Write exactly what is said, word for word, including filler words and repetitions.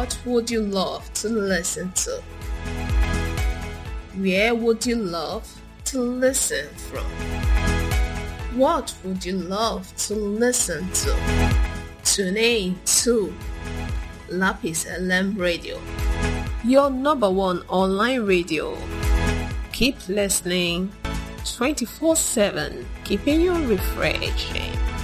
What would you love to listen to? Where would you love to listen from? What would you love to listen to? Tune in to Lapis L M Radio, your number one online radio. Keep listening twenty-four seven, keeping you refreshed.